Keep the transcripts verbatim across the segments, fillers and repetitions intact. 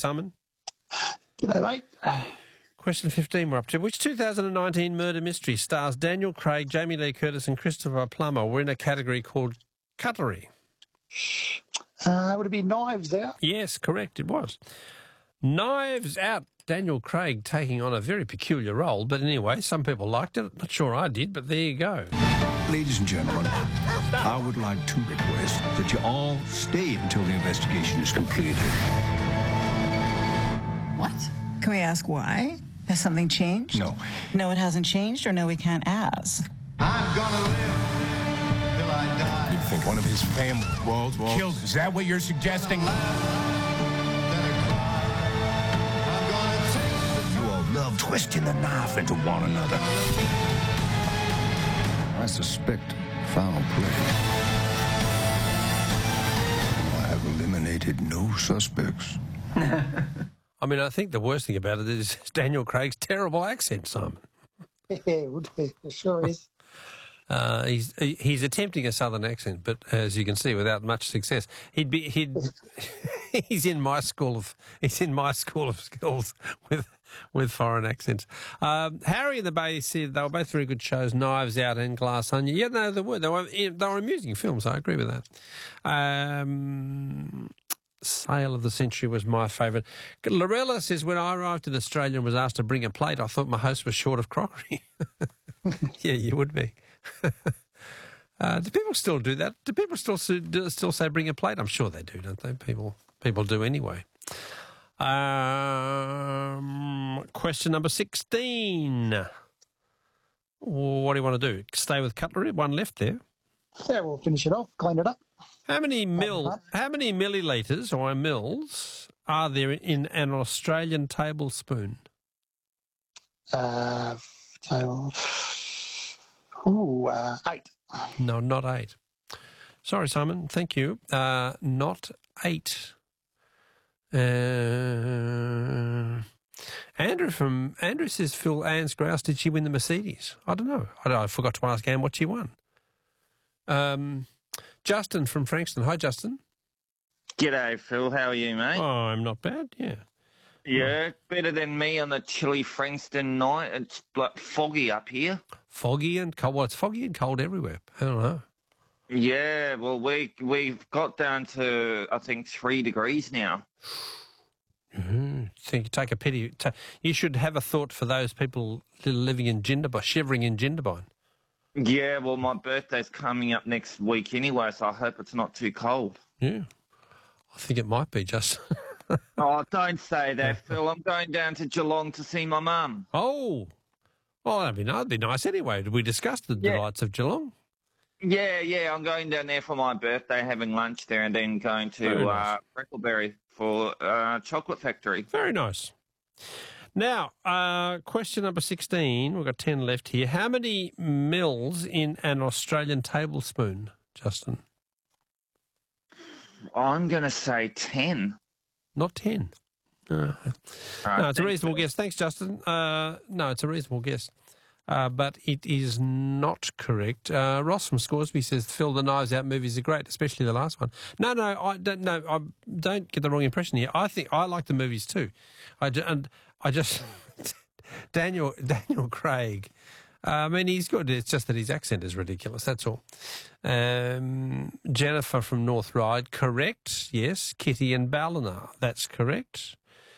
Simon. G'day, mate. Question fifteen we're up to. Which two thousand nineteen murder mystery stars Daniel Craig, Jamie Lee Curtis and Christopher Plummer were in a category called cutlery? Uh, would it be Knives Out? Yes, correct, it was. Knives Out. Daniel Craig taking on a very peculiar role, but anyway, some people liked it. Not sure I did, but there you go. Ladies and gentlemen, I would like to request that you all stay until the investigation is completed. What? Can we ask why? Has something changed? No. No, it hasn't changed, or no, we can't ask. I'm gonna live till I die. You think one of his family was killed? Is that what you're suggesting? Love twisting the knife into one another. I suspect foul play. I have eliminated no suspects. I mean, I think the worst thing about it is Daniel Craig's terrible accent, Simon. Yeah, it would be. It sure is. Uh, he's he's attempting a southern accent, but as you can see, without much success. He'd be he'd he's in my school of he's in my school of skills with with foreign accents. Um, Harry and the Bay said they were both very good shows, Knives Out and Glass Onion. Yeah, no, they were they were they were amusing films. I agree with that. Um, Sale of the Century was my favourite. Lorella says, when I arrived in Australia and was asked to bring a plate, I thought my host was short of crockery. Yeah, you would be. uh, do people still do that? Do people still do, still say bring a plate? I'm sure they do, don't they? People people do anyway. Um, question number sixteen. What do you want to do? Stay with cutlery? One left there. Yeah, we'll finish it off, clean it up. How many mil? How many millilitres or mils are there in an Australian tablespoon? Uh, table. Ooh, uh, eight. No, not eight. Sorry, Simon. Thank you. Uh, not eight. Uh, Andrew from Andrew says Phil Anne's grouse. Did she win the Mercedes? I don't know. I, I forgot to ask Anne what she won. Um, Justin from Frankston. Hi, Justin. G'day, Phil. How are you, mate? Oh, I'm not bad. Yeah. Yeah, better than me on the chilly Frankston night. It's like foggy up here. Foggy and cold. Well, it's foggy and cold everywhere. I don't know. Yeah, well, we we've got down to I think three degrees now. Mm-hmm. So you take a pity. Ta- you should have a thought for those people living in Jindabyne, shivering in Jindabyne. Yeah, well, my birthday's coming up next week anyway, so I hope it's not too cold. Yeah, I think it might be just. Oh, don't say that, Phil. I'm going down to Geelong to see my mum. Oh, well, that'd be, that'd be nice anyway. We discussed the Yeah. delights of Geelong. Yeah, yeah, I'm going down there for my birthday, having lunch there, and then going Very to nice. uh, Freckleberry for uh, Chocolate Factory. Very nice. Now, uh, question number sixteen. We've got ten left here. How many mils in an Australian tablespoon, Justin? I'm going to say ten. Not ten. No, Uh, no it's a thanks, reasonable Phil. guess. Thanks, Justin. Uh, no, it's a reasonable guess. Uh, but it is not correct. Uh, Ross from Scoresby says, Phil, the Knives Out movies are great, especially the last one. No, no, I don't. No, I don't get the wrong impression here. I think I like the movies too. I ju- and I just Daniel Daniel Craig. Uh, I mean, he's good. It's just that his accent is ridiculous. That's all. Um, Jennifer from North Ryde, correct. Yes. Kitty and Ballina, that's correct.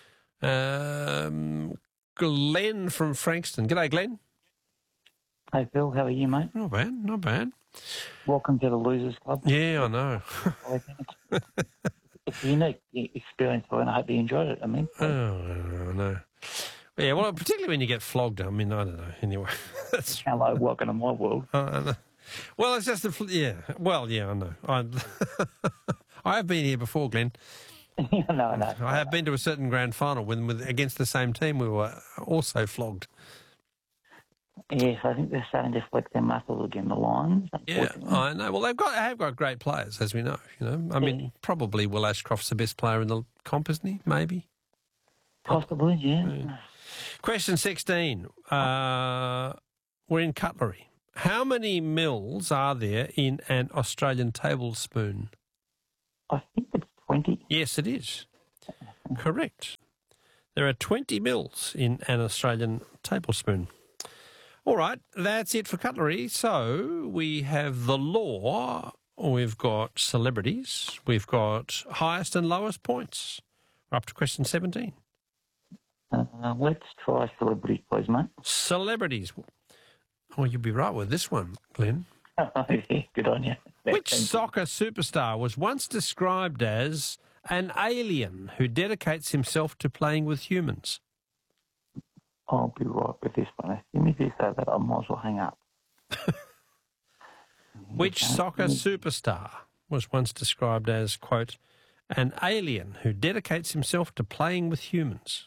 Um, Glenn from Frankston. G'day, Glenn. Hey, Phil, how are you, mate? Not bad, not bad. Welcome to the Losers Club. Yeah, I know. I think it's, it's a unique experience, and I hope you enjoyed it. I mean, Oh, I know. Yeah, well, particularly when you get flogged. I mean, I don't know. Anyway, that's hello, welcome to my world. I know. Well, it's just the fl- yeah. Well, yeah, I know. I I have been here before, Glenn. no, no. I have been to a certain grand final when, with against the same team. We were also flogged. Yes, I think they're starting to flex their muscles again, the Lions. Yeah, I know. Well, they've got have got great players, as we know. You know, I mean, probably Will Ashcroft's the best player in the comp, isn't he? Maybe. Possibly, yeah. Question sixteen. Uh, we're in cutlery. How many mils are there in an Australian tablespoon? I think it's twenty. Yes, it is. Correct. There are twenty mils in an Australian tablespoon. All right, that's it for cutlery. So we have the law, we've got celebrities, we've got highest and lowest points. We're up to question seventeen. Uh, let's try celebrities, please, mate. Celebrities. Oh, you'll be right with this one, Glenn. Good on you. Which Thank you. soccer superstar was once described as an alien who dedicates himself to playing with humans? I'll be right with this one. As soon as you say that, I might as well hang up. Which soccer superstar was once described as, quote, an alien who dedicates himself to playing with humans?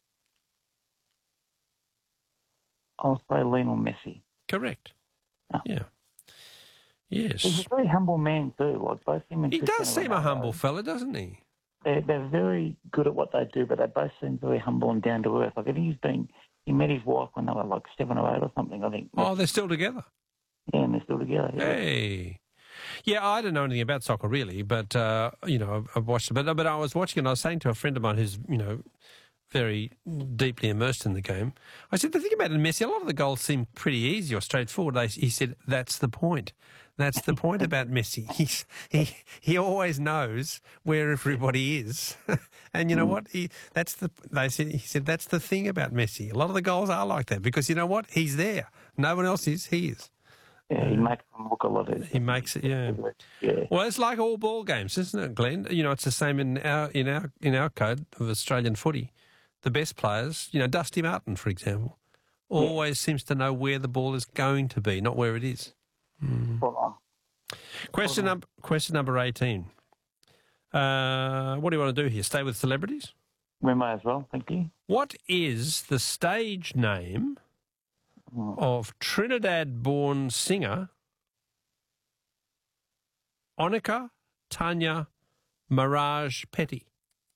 I'll say Lionel Messi. Correct. Oh. Yeah. He's Yes. a very humble man too. Like both him and He does Cristiano seem a Ronaldo. humble fella, doesn't he? They're, they're very good at what they do, but they both seem very humble and down to earth. Like I think he's been, he met his wife when they were like seven or eight or something. I think. Oh, they're still together. Yeah, and they're still together. Yeah. Hey. Yeah, I don't know anything about soccer really, but, uh, you know, I've, I've watched it. But, but I was watching and I was saying to a friend of mine who's, you know, very deeply immersed in the game, I said, the thing about Messi, a lot of the goals seem pretty easy or straightforward. They, he said, that's the point. That's the point about Messi. He's, he he always knows where everybody is, and you know what? He that's the they said. He said that's the thing about Messi. A lot of the goals are like that because you know what? He's there. No one else is. He is. Yeah, he makes them look a lot easier. He makes it. Yeah. Yeah. Well, it's like all ball games, isn't it, Glenn? You know, it's the same in our in our in our code of Australian footy. The best players, you know, Dusty Martin, for example, always seems to know where the ball is going to be, not where it is. Mm. Spot on. Question number question number eighteen. Uh, what do you want to do here? Stay with celebrities? We may as well. Thank you. What is the stage name of Trinidad-born singer Onika Tanya Mirage Petty?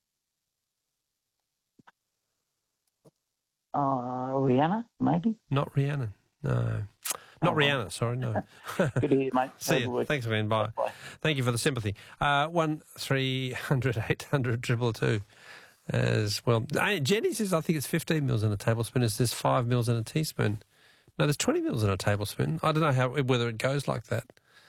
Uh, Rihanna, maybe. Not Rihanna. No. Not Rihanna, sorry, no. Good to hear, mate. See Have a you. week. Thanks, man. Bye. Bye. Thank you for the sympathy. Uh, one three hundred eight hundred triple two as well. Uh, Jenny says I think it's fifteen mils in a tablespoon. Is this five mils in a teaspoon? No, there's twenty mils in a tablespoon. I don't know how whether it goes like that.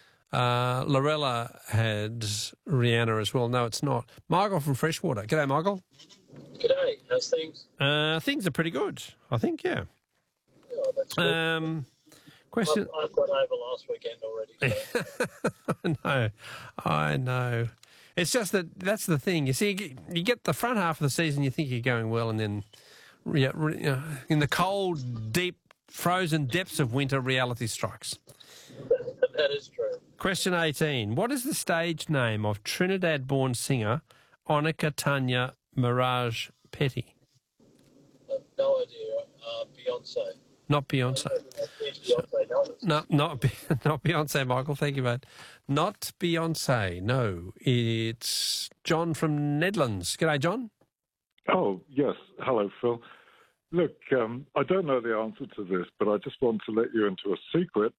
Uh, Lorella had Rihanna as well. No, it's not. Michael from Freshwater. G'day, Michael. G'day, how's things? Uh, things are pretty good, I think, yeah. Oh, that's good. Um, question. I've, I've got over last weekend already. So. I know, I know. It's just that that's the thing. You see, you get, you get the front half of the season, you think you're going well, and then yeah, re, you know, in the cold, deep, frozen depths of winter, reality strikes. That is true. Question eighteen. What is the stage name of Trinidad-born singer Onika Tanya Mirage Petty? I've no idea. Uh, Beyonce. Not Beyonce. Beyonce knows. No, not Be- not Beyonce, Michael. Thank you, mate. Not Beyonce. No, it's John from Nedlands. G'day, John. Oh, yes. Hello, Phil. Look, um, I don't know the answer to this, but I just want to let you into a secret.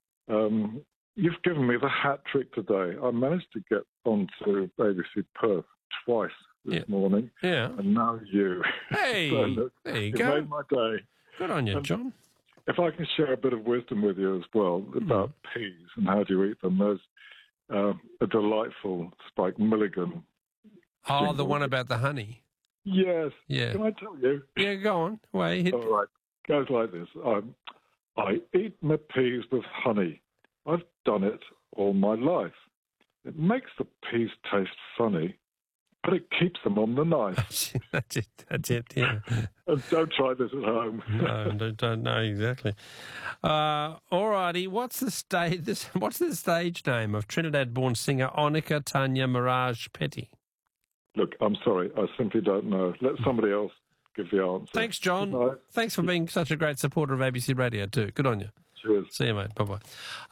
Um, you've given me the hat trick today. I managed to get onto A B C Perth twice this Yeah. morning, Yeah. and now you. Hey, So, look, there you you go. made my day. Good on you, Um, John. If I can share a bit of wisdom with you as well about peas and how do you eat them, there's uh, a delightful Spike Milligan. Oh, the jingle. one about the honey. Yes. Yeah. Can I tell you? Yeah, go on. Wait. Hit. All right. Goes like this. Um, I eat my peas with honey. I've done it all my life. It makes the peas taste funny, but it keeps them on the knife. That's it. That's it. Yeah. And don't try this at home. No, don't, don't know exactly. Uh, all righty. What's the stage? This what's the stage name of Trinidad-born singer Onika Tanya Mirage Petty? Look, I'm sorry. I simply don't know. Let somebody else give the answer. Thanks, John. Good night. Thanks for being such a great supporter of A B C Radio too. Good on you. Cheers. See you, mate. Bye-bye.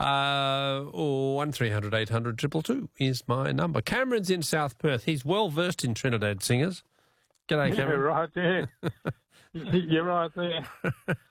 Uh, oh, one three hundred eight hundred two two is my number. Cameron's in South Perth. He's well-versed in Trinidad singers. G'day, Yeah, Cameron. right there. You're right there.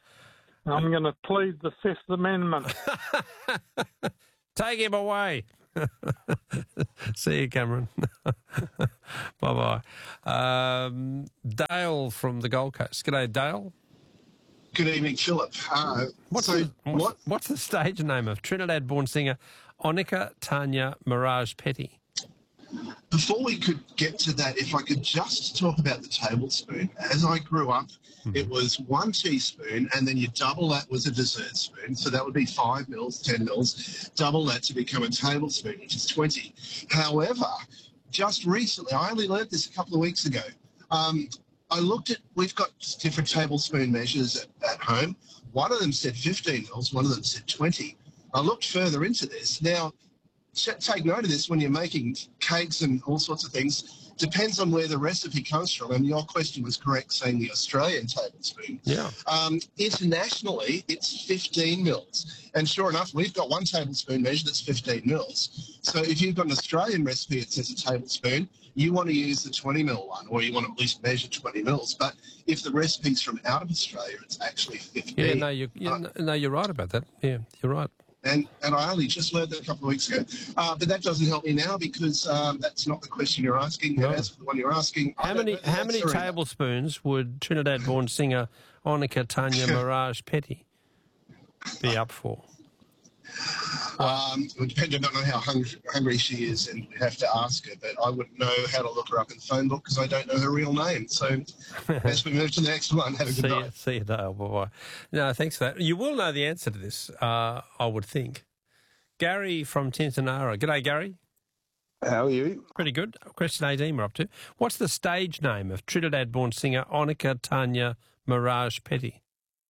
I'm going to plead the Fifth Amendment. Take him away. See you, Cameron. Bye-bye. Um, Dale from the Gold Coast. G'day, Dale. Good evening, Philip. Uh, What's, so the, what's, what? what's the stage name of Trinidad-born singer Onika Tanya Mirage Petty? Before we could get to that, if I could just talk about the tablespoon. As I grew up, mm-hmm. it was one teaspoon, and then you double that was a dessert spoon. So that would be five mils, ten mils. Double that to become a tablespoon, which is twenty. However, just recently, I only learned this a couple of weeks ago. Um, I looked at, we've got different tablespoon measures at, at home. One of them said fifteen mils, one of them said twenty. I looked further into this. Now, take note of this when you're making cakes and all sorts of things. Depends on where the recipe comes from. And your question was correct, saying the Australian tablespoon. Yeah. Um, internationally, it's fifteen mils. And sure enough, we've got one tablespoon measure that's fifteen mils. So if you've got an Australian recipe that says a tablespoon, you want to use the twenty mil one, or you want to at least measure twenty mils. But if the recipe's from out of Australia, it's actually fifteen. Yeah, no, you're, you're, uh, no, you're right about that. Yeah, you're right. And, and I only just learned that a couple of weeks ago. Uh, but that doesn't help me now because um, that's not the question you're asking. No. And as for the one you're asking, how many how many either. tablespoons would Trinidad-born singer Onika Tanya Mirage Petty be up for? Um, it would depend on how hungry, hungry she is, and we have to ask her. But I wouldn't know how to look her up in the phone book because I don't know her real name. So as we move to the next one, have a good see night. You, see you, Dale. Bye-bye. No, thanks for that. You will know the answer to this, uh, I would think. Gary from Tintinara. G'day, Gary. How are you? Pretty good. Question eighteen we're up to. What's the stage name of Trinidad-born singer Onika Tanya Mirage Petty?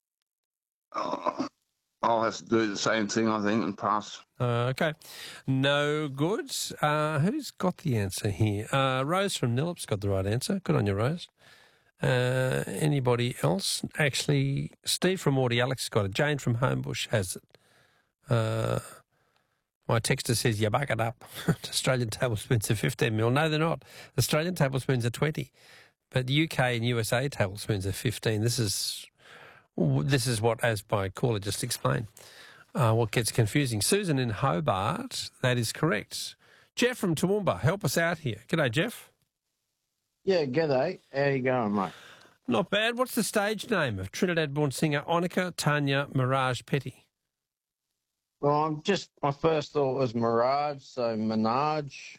Oh. I'll have to do the same thing, I think, and pass. Uh, okay. No good. Uh, who's got the answer here? Uh, Rose from Nillip's got the right answer. Good on you, Rose. Uh, anybody else? Actually, Steve from Audi Alex got it. Jane from Homebush has it. Uh, my texter says, you buck it up. Australian tablespoons are fifteen mil. No, they're not. Australian tablespoons are twenty. But U K and U S A tablespoons are fifteen. This is... This is what, as my caller just explained, uh, what gets confusing. Susan in Hobart, that is correct. Jeff from Toowoomba, help us out here. G'day, Jeff. Yeah, g'day. How you going, mate? Not bad. What's the stage name of Trinidad-born singer Onika Tanya Mirage Petty? Well, I'm just, my first thought was Mirage, so Minaj.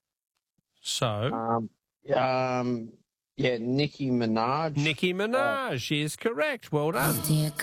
So? Um, um, yeah, Nicki Minaj. Nicki Minaj uh, is correct. Well done.